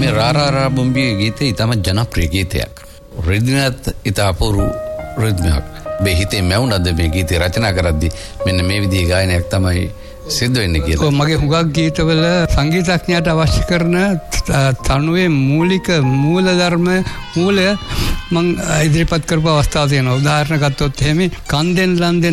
මේ රාරාරා බොම්බියේ ගීතය ඉතාම ජනප්‍රිය ගීතයක්. රිද්මයත් ඉතා අපූර්ව රිද්මයක්. මේ හිතේ මැවුනද මේ ගීතය රචනා කරද්දී මෙන්න මේ විදිහේ ගායනයක් තමයි සිද්ධ වෙන්නේ කියලා. මගේ හුඟක් ගීතවල සංගීතඥයාට අවශ්‍ය කරන තනුවේ මූලධර්ම මූලය මම ඉදිරිපත් කරපු අවස්ථා තියෙනවා. උදාහරණ ගත්තොත් එහෙම කන්දෙන් ලන්දෙන්